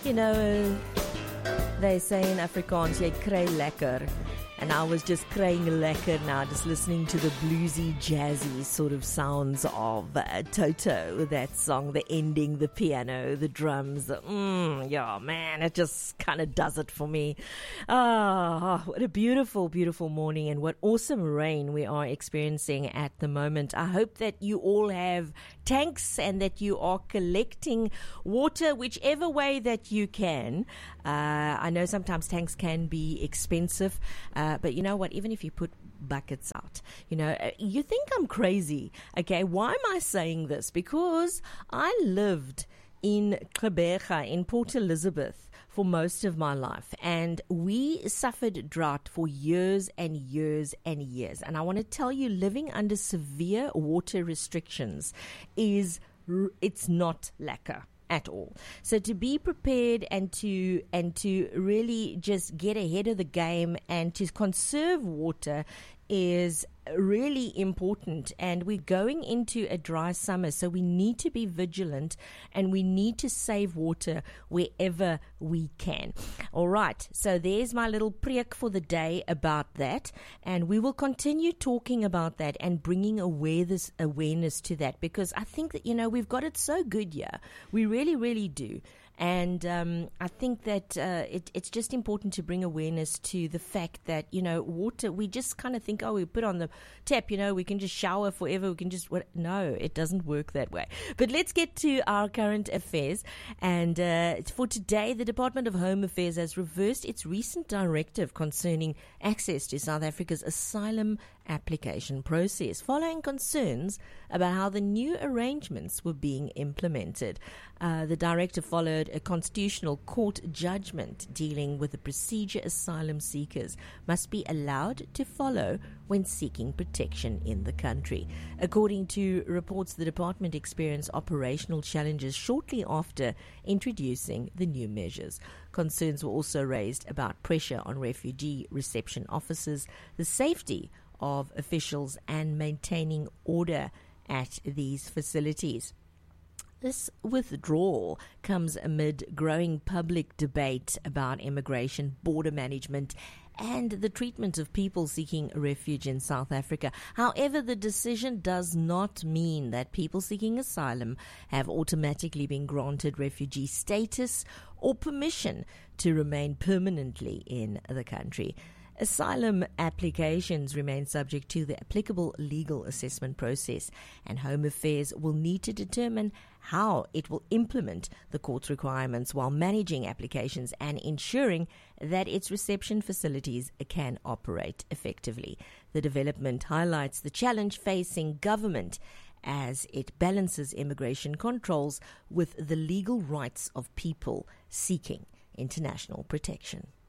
You know, they say in Afrikaans, jy kry lekker. And I was just crying lekker now, just listening to the bluesy, jazzy sort of sounds of Toto, that song, the ending, the piano, the drums. Yeah, man, it just kind of does it for me. What a beautiful, beautiful morning, and what awesome rain we are experiencing at the moment. I hope that you all have tanks and that you are collecting water whichever way that you can. I know sometimes tanks can be expensive, but you know what, even if you put buckets out, you think I'm crazy. Okay, why am I saying this? Because I lived in Gqeberha, in Port Elizabeth, for most of my life, and we suffered drought for years and years and years. And I want to tell you, living under severe water restrictions it's not lekker at all. So to be prepared and to really just get ahead of the game and to conserve water is really important. And we're going into a dry summer, so we need to be vigilant and we need to save water wherever we can. All right, so there's my little preek for the day about that, and we will continue talking about that and bringing awareness to that, because I think that we've got it so good here. We really, really do. And I think that it's just important to bring awareness to the fact that, water, we just kind of think, we put on the tap, we can just shower forever. We can just, no, it doesn't work that way. But let's get to our current affairs. And for today, the Department of Home Affairs has reversed its recent directive concerning access to South Africa's asylum application process, following concerns about how the new arrangements were being implemented. The directive followed a constitutional court judgment dealing with the procedure asylum seekers must be allowed to follow when seeking protection in the country. According to reports, the department experienced operational challenges shortly after introducing the new measures. Concerns were also raised about pressure on refugee reception officers, the safety of officials, and maintaining order at these facilities. This withdrawal comes amid growing public debate about immigration, border management, and the treatment of people seeking refuge in South Africa. However, the decision does not mean that people seeking asylum have automatically been granted refugee status or permission to remain permanently in the country. Asylum applications remain subject to the applicable legal assessment process, and Home Affairs will need to determine how it will implement the court's requirements while managing applications and ensuring that its reception facilities can operate effectively. The development highlights the challenge facing government as it balances immigration controls with the legal rights of people seeking international protection.